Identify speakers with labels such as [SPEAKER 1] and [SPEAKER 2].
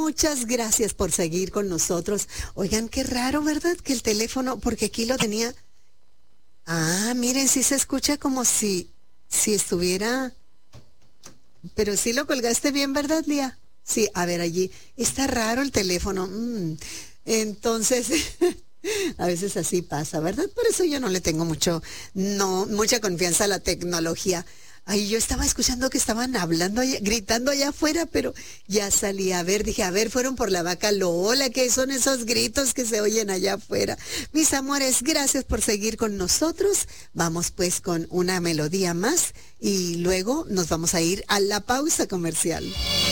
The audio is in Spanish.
[SPEAKER 1] muchas gracias por seguir con nosotros. Oigan, qué raro, ¿verdad? Que el teléfono, porque aquí lo tenía. Ah, miren, sí se escucha como si estuviera. Pero sí lo colgaste bien, ¿verdad, Lía? Sí, a ver, allí. Está raro el teléfono. Entonces, a veces así pasa, ¿verdad? Por eso yo no le tengo mucha confianza a la tecnología. Ay, yo estaba escuchando que estaban hablando, gritando allá afuera, pero ya salí a ver, dije, a ver, fueron por la vaca Lola, ¿qué son esos gritos que se oyen allá afuera? Mis amores, gracias por seguir con nosotros. Vamos pues con una melodía más y luego nos vamos a ir a la pausa comercial.